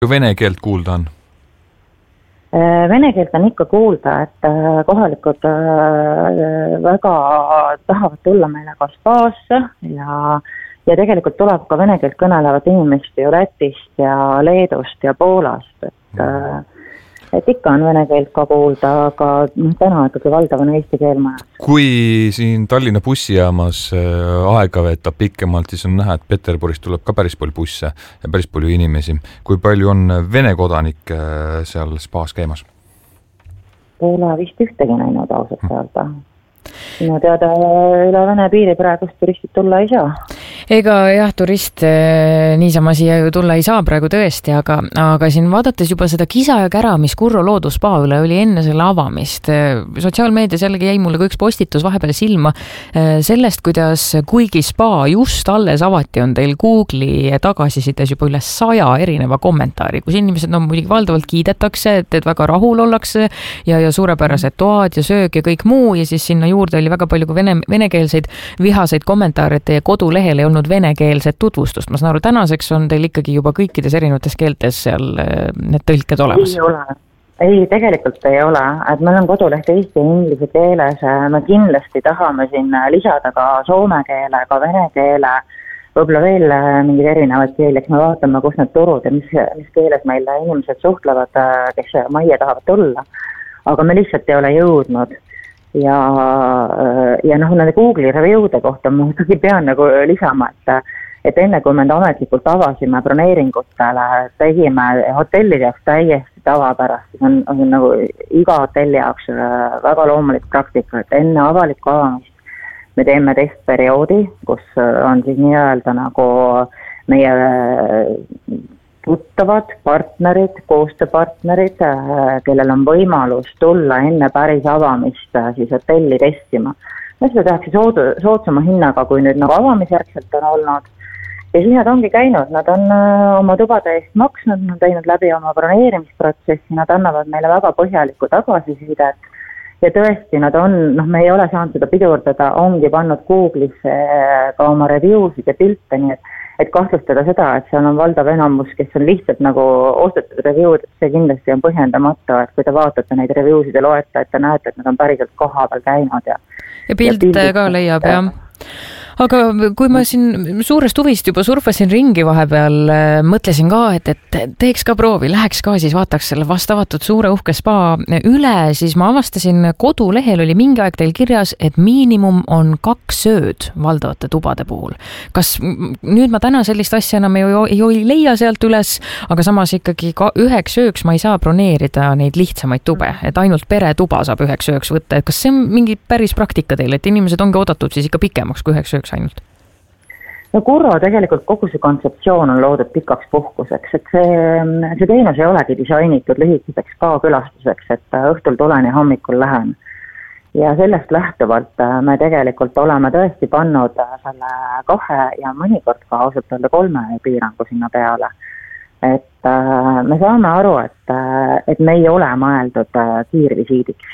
Vene keelt kuulda on? Vene keelt on ikka kuulda, et kohalikud väga tahavad tulla meile ka spaasse ja tegelikult tuleb ka vene keelt kõnelevat inimest ju Lätist ja Leedust ja Poolast, et ikka on vene keelt ka kuulda, aga täna ikkagi valdav on eesti keel majas. Kui siin Tallinna bussijaamas aega veetab pikemalt, siis on näha, et Peterburist tuleb ka päris palju busse ja päris palju inimesi. Kui palju on vene kodanikke seal spaas käimas? Pole vist ühtegi näinud ausalt öelda. Minu teada üle Vene piiri praegust turistid tulla ei saa. Ega jah, turist niisama siia ju tulla ei saa praegu tõesti, aga siin vaadates juba seda kisa ja kära, mis Kurro loodusspa üle oli enne selle avamist. Sotsiaalmeedias jällegi jäi mulle ka üks postitus vahepeal silma sellest, kuidas kuigi spa just alles avati, on teil Google'i tagasisides juba üle 100 erineva kommentaari, kus inimesed muidugi valdavalt kiidetakse, et väga rahul ollakse ja suurepärased toad ja söög ja kõik muu ja siis sinna juurde oli väga palju venekeelseid vihaseid kommentaare, et teie kodulehel ei olnud venekeelset tutvustust. Ma saan aru, tänaseks on teil ikkagi juba kõikides erinevates keeltes seal need tõlked olemas? Ei, tegelikult ei ole. Et meil on koduleht eesti ja inglise keeles. Me kindlasti tahame sinna lisada ka soome keele, ka vene keele, võib-olla veel mingid erinevad keeleks. Me vaatame, kus need turud ja mis keeles meil inimesed suhtlevad, kes majja tahavad tulla. Aga me lihtsalt ei ole jõudnud. Ja nende Google'i review'de kohta ma ikkagi pean lisama, et enne kui me ametlikult avasime broneeringutele, tegime hotellide jaoks täiesti tavapärast, on iga hotelli jaoks väga loomulik praktika, et enne avalikku avamist me teeme testperioodi, kus on siis nii-öelda nagu meie tuttavad partnerid, koostööpartnerid, kellel on võimalus tulla enne päris avamist siis hotelli testima. Seda tehakse soodsama hinnaga, kui nüüd avamisjärgselt on olnud. Ja siis nad ongi käinud, nad on oma tubade eest maksnud, nad on teinud läbi oma broneerimisprotsessi, nad annavad meile väga põhjalikku tagasisidet. Ja tõesti, nad on, me ei ole saanud seda pidurdada, ongi pannud Google'isse ka oma review'sid ja pilte, nii et kahtlustada seda, et seal on valdav enamus, kes on lihtsalt ostetud review'd, et see kindlasti on põhjendamatu, et kui te vaatate neid review'sid ja loete, et te näete, et nad on päriselt koha peal käinud. Ja pilte ka leiab, jah. Aga kui ma siin suurest huvist juba surfasin ringi vahepeal, mõtlesin ka, et teeks ka proovi, läheks ka siis vaataks selle vastavatud suure uhke spa üle, siis ma avastasin kodulehel oli mingi aeg teil kirjas, et miinimum on 2 sööd valdavate tubade puhul. Kas nüüd ma täna sellist asja enam ei leia sealt üles, aga samas ikkagi üheks sööks ma ei saa broneerida neid lihtsamaid tube, et ainult peretuba saab üheks sööks võtta. Et kas see on mingi päris praktika teil, et inimesed ongi oodatud siis ikka pikemaks kui üheks sööks ainult? No Kurro tegelikult kogu see kontseptsioon on loodud pikaks puhkuseks, et see teenus ei olegi disainitud lühikeseks ka külastuseks, et õhtul tulen ja hommikul lähen. Ja sellest lähtuvalt me tegelikult oleme tõesti pannud selle 2 ja mõnikord ka ausalt öelda 3 piirangu sinna peale. Et me saame aru, et me ei ole mõeldud kiirvisiidiks.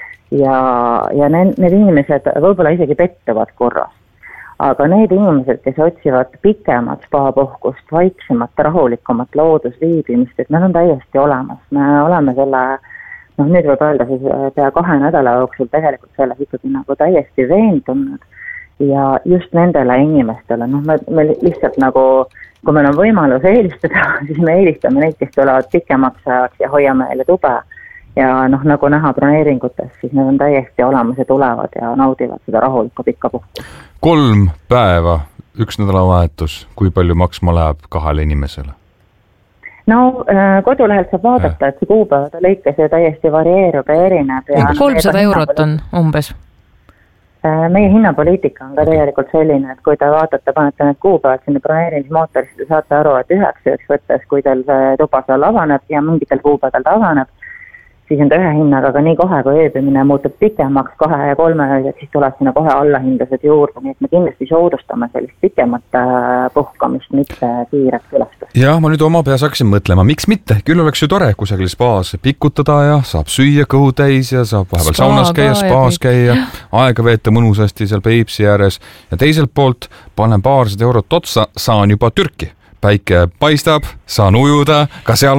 Ja need inimesed võib-olla isegi pettuvad Kurros. Aga need inimesed, kes otsivad pikemat spa-puhkust, vaiksemat, rahulikumat loodusviibimist, et need on täiesti olemas. Me oleme selle, nüüd võib öelda siis pea 2 nädala jooksul tegelikult selles ikkagi täiesti veendunud. Ja just nendele inimestele, me lihtsalt kui meil on võimalus eelistada, siis me eelistame neid, kes tulevad pikemaks ajaks ja hoiame neile tube. Ja nagu näha broneeringutes, siis need on täiesti olemas ja tulevad ja naudivad seda rahulikku pikka puhkust. 3 päeva, 1 nädalavahetus, kui palju maksma läheb 2 inimesele? Kodulehelt saab vaadata, et see kuupäevade lõikes täiesti varieerub ja erineb. 300 eurot on umbes. Meie hinnapoliitika on ka tegelikult selline, et kui te vaatate, panete need kuupäevad sinna broneerimismootorisse, te saate aru, et 9 ööks võttes, kui teil see tuba seal avaneb ja mingitel kuupäeval ta avaneb, siis on ta ühe hinnaga, aga nii kohe, kui ööbimine muutub pikemaks 2 ja 3 ööseks, siis tuleb sinna kohe allahindlused juurde, nii et me kindlasti soodustame sellist pikemat puhkamist, mitte kiiret külastust. Ja ma nüüd oma peas hakkasin mõtlema, miks mitte? Küll oleks ju tore kusagil spaas pikutada ja saab süüa kõhu täis ja saab vahepeal saunas käia, spaas käia, aega veeta mõnusasti seal Peipsi ääres ja teiselt poolt panen 200 eurot otsa, saan juba Türki. päike paistab, saan ujuda, ka seal